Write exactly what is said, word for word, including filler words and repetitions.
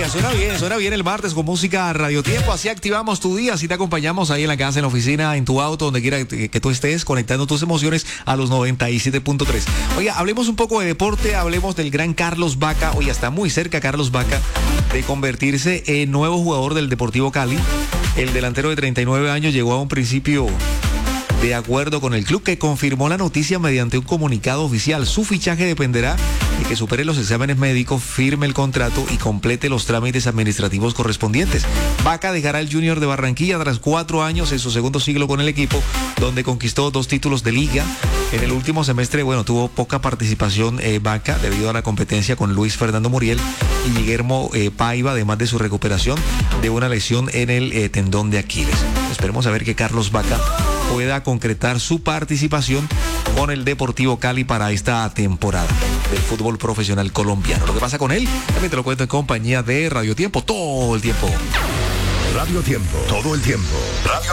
Oiga, suena bien, suena bien el martes con música Radio Tiempo. Así activamos tu día, así te acompañamos ahí en la casa, en la oficina, en tu auto, donde quiera que, que tú estés, conectando tus emociones a los noventa y siete punto tres. Oiga, hablemos un poco de deporte, hablemos del gran Carlos Vaca. Oiga, está muy cerca Carlos Vaca de convertirse en nuevo jugador del Deportivo Cali. El delantero de treinta y nueve años llegó a un principio de acuerdo con el club, que confirmó la noticia mediante un comunicado oficial. Su fichaje dependerá de que supere los exámenes médicos, firme el contrato y complete los trámites administrativos correspondientes. Vaca dejará el Junior de Barranquilla tras cuatro años en su segundo siglo con el equipo, donde conquistó dos títulos de liga. En el último semestre, bueno, tuvo poca participación eh, Vaca debido a la competencia con Luis Fernando Muriel y Guillermo eh, Paiva, además de su recuperación de una lesión en el eh, tendón de Aquiles. Esperemos a ver que Carlos Vaca pueda concretar su participación con el Deportivo Cali para esta temporada del fútbol profesional colombiano. Lo que pasa con él, también te lo cuento en compañía de Radio Tiempo, todo el tiempo. Radio Tiempo, todo el tiempo. Radio